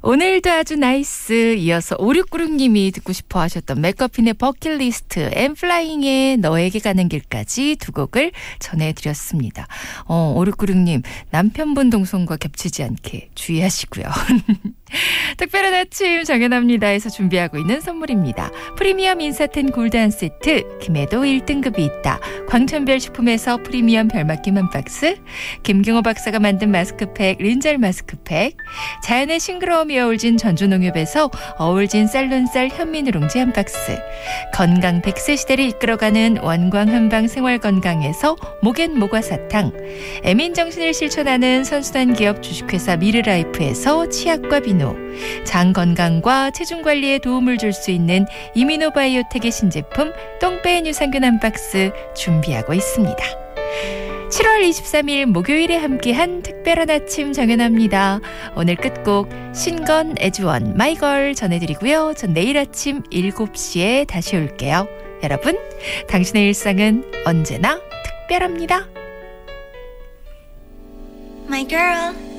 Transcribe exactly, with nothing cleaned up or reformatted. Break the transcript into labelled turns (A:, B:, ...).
A: 오늘도 아주 나이스. 이어서 오육구육님이 듣고 싶어 하셨던 맥커핀의 버킷리스트, 엠플라잉의 너에게 가는 길까지 두 곡을 전해드렸습니다. 어, 오육구육님 남편분 동선과 겹치지 않게 주의하시고요. 특별한 아침 정연합니다에서 준비하고 있는 선물입니다. 프리미엄 인사텐 골드 한 세트, 김해도 일 등급이 있다. 광천별 식품에서 프리미엄 별맛김 한 박스, 김경호 박사가 만든 마스크팩 린젤 마스크팩, 자연의 싱그러움이 어울진 전주농협에서 어울진 쌀눈쌀 현미누룽지 한 박스, 건강 백 세 시대를 이끌어가는 원광 한방 생활건강에서 목엔 모과사탕, 애민정신을 실천하는 선순환 기업 주식회사 미르라이프에서 치약과 비누, 장 건강과 체중 관리에 도움을 줄 수 있는 이미노바이오텍의 신제품 똥배엔 유산균 한 박스 준비하고 있습니다. 칠월 이십삼일 목요일에 함께한 특별한 아침 정연합니다. 오늘 끝곡 신건 애주원 마이걸 전해드리고요. 전 내일 아침 일곱 시에 다시 올게요. 여러분, 당신의 일상은 언제나 특별합니다.
B: My girl.